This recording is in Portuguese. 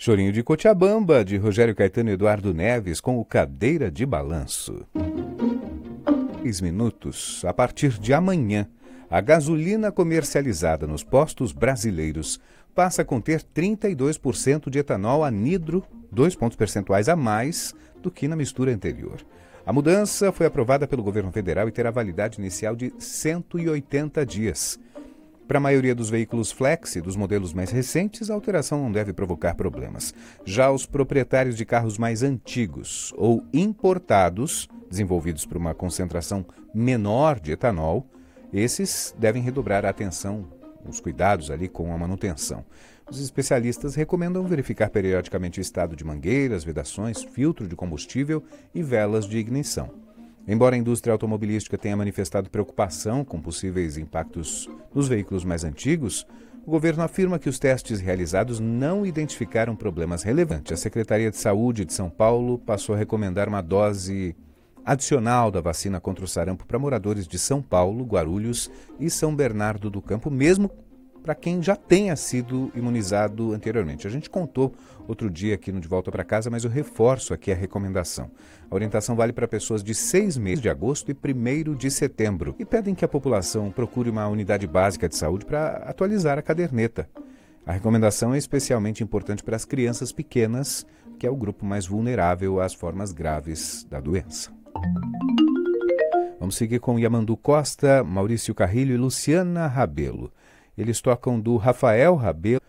Chorinho de Cochabamba, de Rogério Caetano e Eduardo Neves, com o Cadeira de Balanço. 6 minutos. A partir de amanhã, a gasolina comercializada nos postos brasileiros passa a conter 32% de etanol anidro, 2 pontos percentuais a mais do que na mistura anterior. A mudança foi aprovada pelo governo federal e terá validade inicial de 180 dias. Para a maioria dos veículos flex e dos modelos mais recentes, a alteração não deve provocar problemas. Já os proprietários de carros mais antigos ou importados, desenvolvidos por uma concentração menor de etanol, esses devem redobrar a atenção, os cuidados ali com a manutenção. Os especialistas recomendam verificar periodicamente o estado de mangueiras, vedações, filtro de combustível e velas de ignição. Embora a indústria automobilística tenha manifestado preocupação com possíveis impactos nos veículos mais antigos, o governo afirma que os testes realizados não identificaram problemas relevantes. A Secretaria de Saúde de São Paulo passou a recomendar uma dose adicional da vacina contra o sarampo para moradores de São Paulo, Guarulhos e São Bernardo do Campo, mesmo para quem já tenha sido imunizado anteriormente. A gente contou outro dia aqui no De Volta para Casa, mas eu reforço aqui a recomendação. A orientação vale para pessoas de 6 meses de agosto e 1º de setembro e pedem que a população procure uma unidade básica de saúde para atualizar a caderneta. A recomendação é especialmente importante para as crianças pequenas, que é o grupo mais vulnerável às formas graves da doença. Vamos seguir com Yamandu Costa, Maurício Carrilho e Luciana Rabelo. Eles tocam do Rafael Rabelo,